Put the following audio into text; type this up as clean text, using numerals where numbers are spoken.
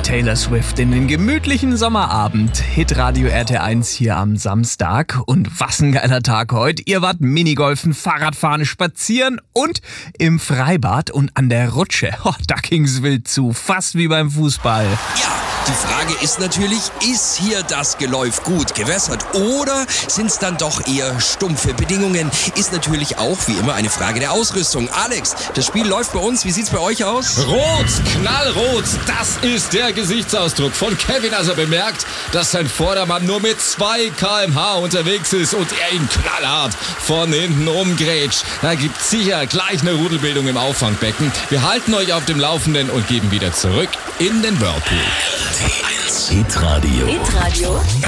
Taylor Swift in den gemütlichen Sommerabend. Hitradio RT1 hier am Samstag. Und was ein geiler Tag heute. Ihr wart Minigolfen, Fahrradfahren, spazieren und im Freibad und an der Rutsche. Oh, da ging's wild zu. Fast wie beim Fußball. Ja, die Frage ist natürlich, ist hier das Geläuf gut gewässert oder sind es dann doch eher stumpfe Bedingungen? Ist natürlich auch wie immer eine Frage der Ausrüstung. Alex, das Spiel läuft bei uns. Wie sieht's bei euch aus? Rot, knallrot, das ist der Gesichtsausdruck von Kevin, als er bemerkt, dass sein Vordermann nur mit 2 km/h unterwegs ist und er ihn knallhart von hinten umgrätscht. Da gibt's sicher gleich eine Rudelbildung im Auffangbecken. Wir halten euch auf dem Laufenden und geben wieder zurück in den Whirlpool. Hitradio.